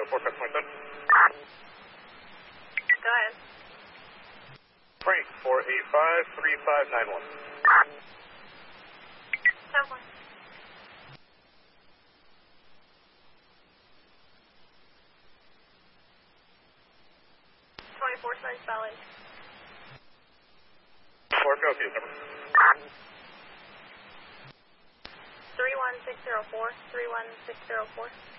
report 727. Go ahead. Frank, 485-3591. 7-1. Size Valley. Fort Philadelphia, number. 31604. 31604.